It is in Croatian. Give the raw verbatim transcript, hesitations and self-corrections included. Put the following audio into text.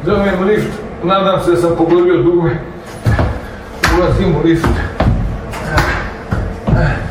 Zovem lift, nadam se da sam pogodio dugme. Ulazim u lift.